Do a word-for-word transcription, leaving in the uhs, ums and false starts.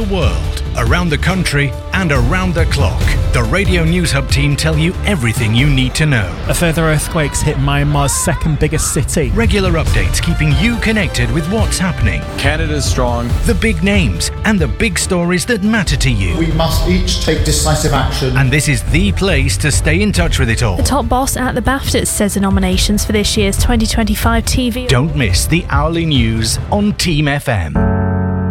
world, around the country and around the clock. The Radio News Hub team tell you everything you need to know. A further earthquake's hit Myanmar's second biggest city. Regular updates keeping you connected with what's happening. Canada's strong. The big names and the big stories that matter to you. We must each take decisive action. And this is the place to stay in touch with it all. The top boss at the BAFTAs says the nominations for this year's twenty twenty-five T V. Don't miss the hourly news on Team F M.